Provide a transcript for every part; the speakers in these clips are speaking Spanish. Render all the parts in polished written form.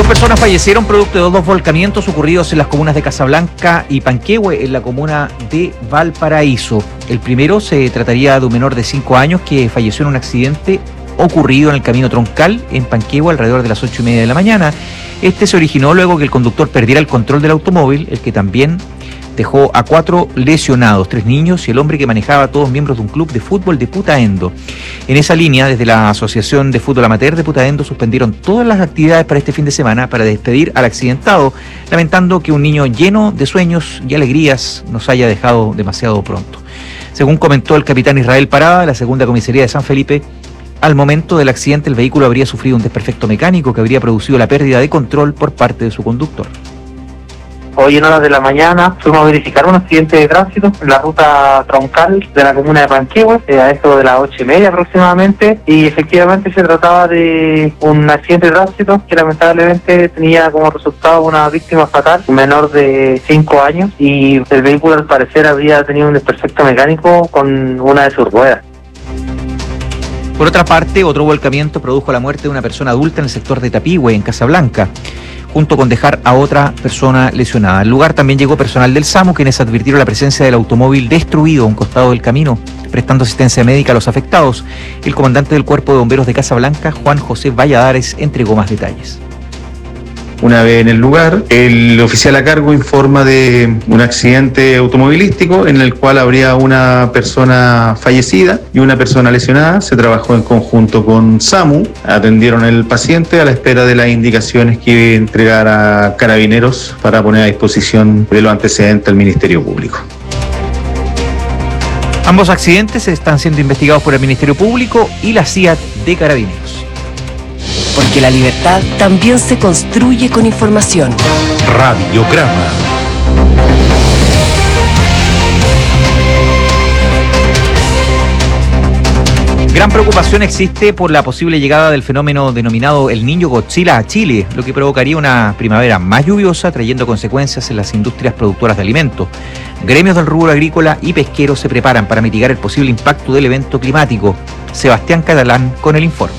Dos personas fallecieron producto de dos volcamientos ocurridos en las comunas de Casablanca y Panquehue, en la comuna de Valparaíso. El primero se trataría de un menor de 5 años que falleció en un accidente ocurrido en el camino troncal en Panquehue alrededor de las 8:30 de la mañana. Este se originó luego que el conductor perdiera el control del automóvil, el que también dejó a 4 lesionados, 3 niños y el hombre que manejaba, todos miembros de un club de fútbol de Putaendo. En esa línea, desde la Asociación de Fútbol Amateur de Putaendo suspendieron todas las actividades para este fin de semana para despedir al accidentado, lamentando que un niño lleno de sueños y alegrías nos haya dejado demasiado pronto. Según comentó el capitán Israel Parada, de la segunda comisaría de San Felipe, al momento del accidente el vehículo habría sufrido un desperfecto mecánico que habría producido la pérdida de control por parte de su conductor. Hoy en horas de la mañana fuimos a verificar un accidente de tránsito en la ruta troncal de la comuna de Panquehue, a eso de las 8:30 aproximadamente, y efectivamente se trataba de un accidente de tránsito que lamentablemente tenía como resultado una víctima fatal, un menor de 5 años, y el vehículo al parecer había tenido un desperfecto mecánico con una de sus ruedas. Por otra parte, otro volcamiento produjo la muerte de una persona adulta en el sector de Tapihue, en Casablanca, junto con dejar a otra persona lesionada. Al lugar también llegó personal del SAMU, quienes advirtieron la presencia del automóvil destruido a un costado del camino, prestando asistencia médica a los afectados. El comandante del Cuerpo de Bomberos de Casablanca, Juan José Valladares, entregó más detalles. Una vez en el lugar, el oficial a cargo informa de un accidente automovilístico en el cual habría una persona fallecida y una persona lesionada. Se trabajó en conjunto con SAMU, atendieron al paciente a la espera de las indicaciones que entregara Carabineros para poner a disposición de los antecedentes al Ministerio Público. Ambos accidentes están siendo investigados por el Ministerio Público y la CIAT de Carabineros. Porque la libertad también se construye con información. Radiograma. Gran preocupación existe por la posible llegada del fenómeno denominado El Niño Godzilla a Chile, lo que provocaría una primavera más lluviosa, trayendo consecuencias en las industrias productoras de alimentos. Gremios del rubro agrícola y pesquero se preparan para mitigar el posible impacto del evento climático. Sebastián Catalán con el informe.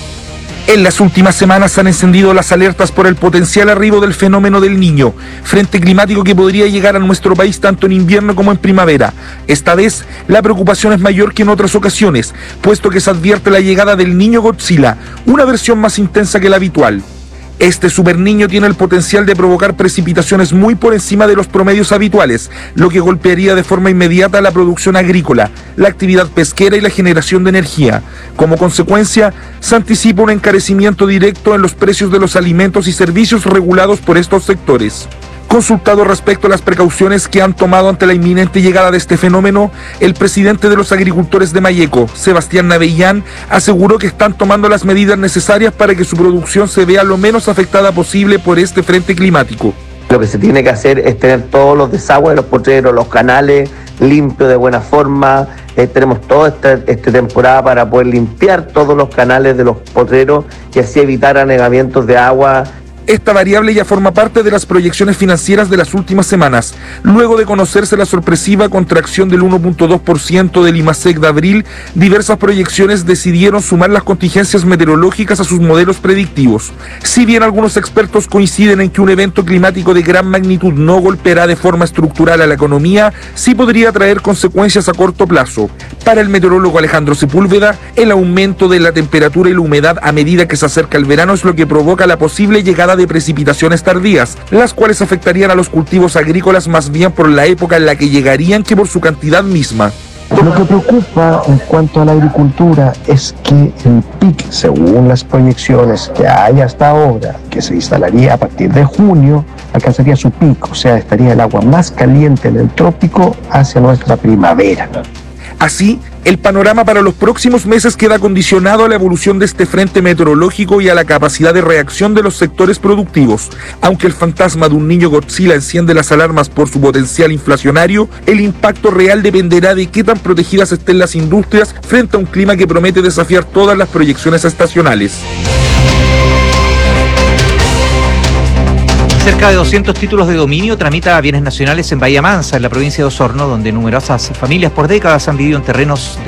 En las últimas semanas han encendido las alertas por el potencial arribo del fenómeno del Niño, frente climático que podría llegar a nuestro país tanto en invierno como en primavera. Esta vez, la preocupación es mayor que en otras ocasiones, puesto que se advierte la llegada del Niño Godzilla, una versión más intensa que la habitual. Este superniño tiene el potencial de provocar precipitaciones muy por encima de los promedios habituales, lo que golpearía de forma inmediata la producción agrícola, la actividad pesquera y la generación de energía. Como consecuencia, se anticipa un encarecimiento directo en los precios de los alimentos y servicios regulados por estos sectores. Consultado respecto a las precauciones que han tomado ante la inminente llegada de este fenómeno, el presidente de los agricultores de Malleco, Sebastián Navellán, aseguró que están tomando las medidas necesarias para que su producción se vea lo menos afectada posible por este frente climático. Lo que se tiene que hacer es tener todos los desagües de los potreros, los canales limpios de buena forma. Tenemos toda esta temporada para poder limpiar todos los canales de los potreros y así evitar anegamientos de agua. Esta variable ya forma parte de las proyecciones financieras de las últimas semanas. Luego de conocerse la sorpresiva contracción del 1.2% del IMASEC de abril, diversas proyecciones decidieron sumar las contingencias meteorológicas a sus modelos predictivos. Si bien algunos expertos coinciden en que un evento climático de gran magnitud no golpeará de forma estructural a la economía, sí podría traer consecuencias a corto plazo. Para el meteorólogo Alejandro Sepúlveda, el aumento de la temperatura y la humedad a medida que se acerca el verano es lo que provoca la posible llegada de precipitaciones tardías, las cuales afectarían a los cultivos agrícolas más bien por la época en la que llegarían que por su cantidad misma. Lo que preocupa en cuanto a la agricultura es que el PIC, según las proyecciones que hay hasta ahora, que se instalaría a partir de junio, alcanzaría su pico, o sea, estaría el agua más caliente en el trópico hacia nuestra primavera. Así, el panorama para los próximos meses queda condicionado a la evolución de este frente meteorológico y a la capacidad de reacción de los sectores productivos. Aunque el fantasma de un niño Godzilla enciende las alarmas por su potencial inflacionario, el impacto real dependerá de qué tan protegidas estén las industrias frente a un clima que promete desafiar todas las proyecciones estacionales. Cerca de 200 títulos de dominio tramita bienes nacionales en Bahía Mansa, en la provincia de Osorno, donde numerosas familias por décadas han vivido en terrenos